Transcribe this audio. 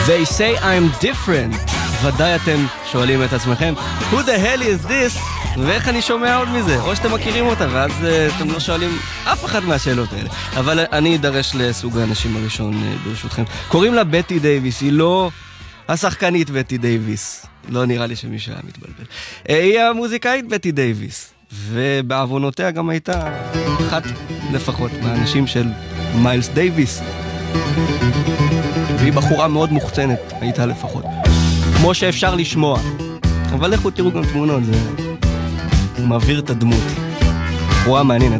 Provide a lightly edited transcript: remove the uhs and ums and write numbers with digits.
They say I'm different. ודאי אתם שואלים את עצמכם, Who the hell is this? ואיך אני שומע עוד מזה? או שאתם מכירים אותה, ואז אתם לא שואלים אף אחד מהשאלות האלה. אבל אני אדרש לסוג האנשים הראשון ברשותכם. קוראים לה בטי דייביס, היא לא השחקנית בטי דייביס. לא נראה לי שמישהו היה מתבלבל. היא המוזיקאית בטי דייביס, ובעוונותיה גם הייתה אחת לפחות מהאנשים של מיילס דייביס. והיא בחורה מאוד מוחצנת, הייתה לפחות. כמו שאפשר לשמוע. אבל לכו תראו גם תמונות, זה מעביר את הדמות. בחורה מעניינת.